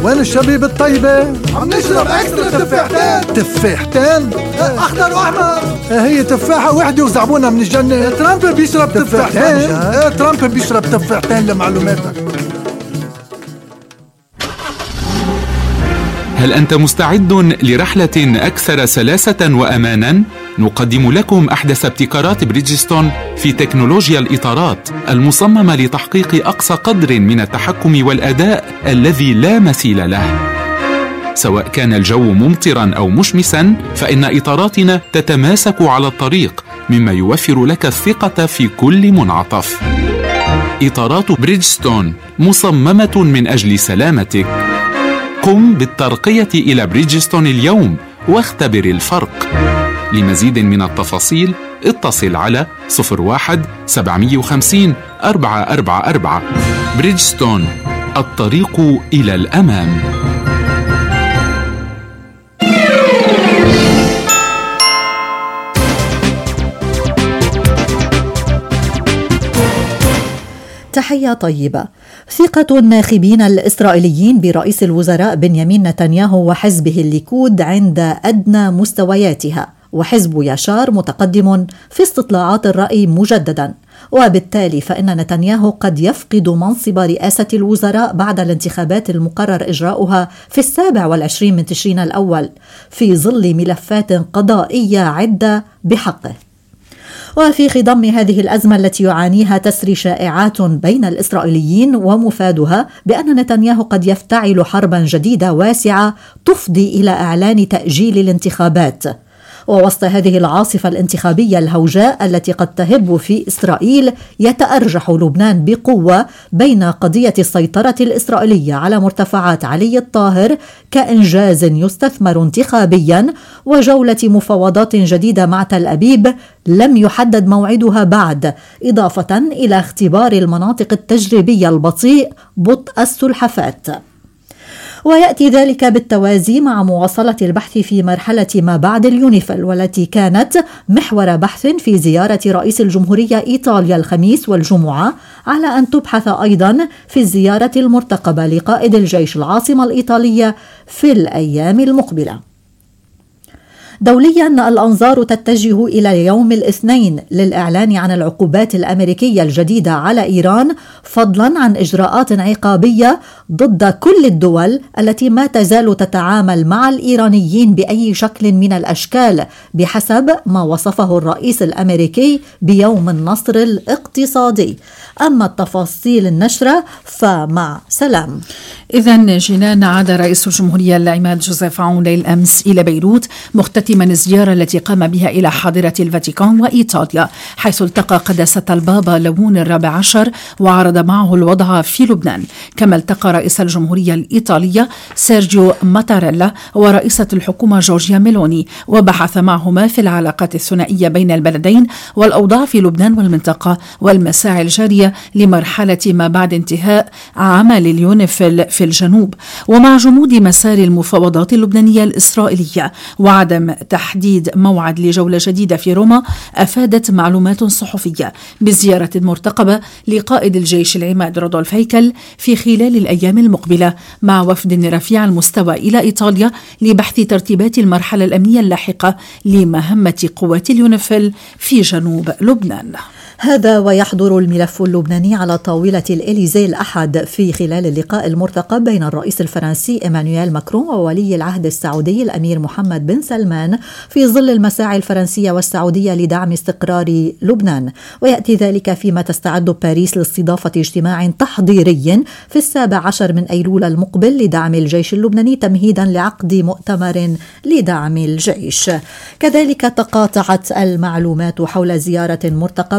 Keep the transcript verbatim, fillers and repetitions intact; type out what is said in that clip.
وين الشبيب الطيبة؟ عم نشرب اكسترا تفاحتين. تفاحتين؟ اخضر واحمر. هي تفاحة وحدة وزعبونها من الجنة. ترامب بيشرب تفاحتين. ايه ترامب بيشرب تفاحتين لمعلوماتك. هل أنت مستعد لرحلة أكثر سلاسة وأمانا؟ نقدم لكم أحدث ابتكارات بريدجستون في تكنولوجيا الإطارات المصممة لتحقيق أقصى قدر من التحكم والأداء الذي لا مثيل له. سواء كان الجو ممطرا أو مشمسا، فإن إطاراتنا تتماسك على الطريق، مما يوفر لك الثقة في كل منعطف. إطارات بريدجستون مصممة من أجل سلامتك. قم بالترقية إلى بريدجستون اليوم واختبر الفرق. لمزيد من التفاصيل اتصل على صفر واحد سبعمية وخمسين أربعة أربعة أربعة. بريدجستون، الطريق إلى الأمام. تحية طيبة. ثقة الناخبين الإسرائيليين برئيس الوزراء بنيامين نتنياهو وحزبه الليكود عند أدنى مستوياتها، وحزب يشار متقدم في استطلاعات الرأي مجددا، وبالتالي فإن نتنياهو قد يفقد منصب رئاسة الوزراء بعد الانتخابات المقرر إجراؤها في السابع والعشرين من تشرين الأول في ظل ملفات قضائية عدة بحقه. وفي خضم هذه الأزمة التي يعانيها تسري شائعات بين الإسرائيليين ومفادها بأن نتنياهو قد يفتعل حربا جديدة واسعة تفضي إلى إعلان تأجيل الانتخابات. ووسط هذه العاصفة الانتخابية الهوجاء التي قد تهب في إسرائيل، يتأرجح لبنان بقوة بين قضية السيطرة الإسرائيلية على مرتفعات علي الطاهر كإنجاز يستثمر انتخابيا، وجولة مفاوضات جديدة مع تل أبيب لم يحدد موعدها بعد، إضافة إلى اختبار المناطق التجريبية البطيء بطء السلحفات. ويأتي ذلك بالتوازي مع مواصلة البحث في مرحلة ما بعد اليونيفيل، والتي كانت محور بحث في زيارة رئيس الجمهورية إيطاليا الخميس والجمعة، على أن تبحث أيضا في الزيارة المرتقبة لقائد الجيش العاصمة الإيطالية في الأيام المقبلة. دوليا، الأنظار تتجه إلى يوم الاثنين للإعلان عن العقوبات الأمريكية الجديدة على إيران، فضلا عن إجراءات عقابية ضد كل الدول التي ما تزال تتعامل مع الإيرانيين بأي شكل من الأشكال، بحسب ما وصفه الرئيس الأمريكي بيوم النصر الاقتصادي. أما التفاصيل النشرة فمع سلام. إذن جنان، عاد رئيس الجمهورية العماد جوزيف عون ليل أمس إلى بيروت مختتما الزيارة التي قام بها إلى حاضرة الفاتيكان وإيطاليا، حيث التقى قداسة البابا ليون الرابع عشر وعرض معه الوضع في لبنان. كما التقى رئيس الجمهورية الإيطالية سيرجيو ماتاريلا ورئيسة الحكومة جورجيا ميلوني، وبحث معهما في العلاقات الثنائية بين البلدين والأوضاع في لبنان والمنطقة والمساعي الجارية لمرحلة ما بعد انتهاء عمل اليونيفيل في الجنوب، ومع جمود مسار المفاوضات اللبنانية الإسرائيلية وعدم تحديد موعد لجولة جديدة في روما. أفادت معلومات صحفية بزيارة مرتقبة لقائد الجيش العماد رودولف هيكل في خلال الأيام المقبلة مع وفد رفيع المستوى إلى إيطاليا لبحث ترتيبات المرحلة الأمنية اللاحقة لمهمة قوات اليونيفيل في جنوب لبنان. هذا ويحضر الملف اللبناني على طاولة الإليزي الأحد في خلال اللقاء المرتقب بين الرئيس الفرنسي إيمانويل ماكرون وولي العهد السعودي الأمير محمد بن سلمان، في ظل المساعي الفرنسية والسعودية لدعم استقرار لبنان. ويأتي ذلك فيما تستعد باريس لاستضافة اجتماع تحضيري في السابع عشر من أيلول المقبل لدعم الجيش اللبناني، تمهيدا لعقد مؤتمر لدعم الجيش. كذلك تقاطعت المعلومات حول زيارة مرتقبة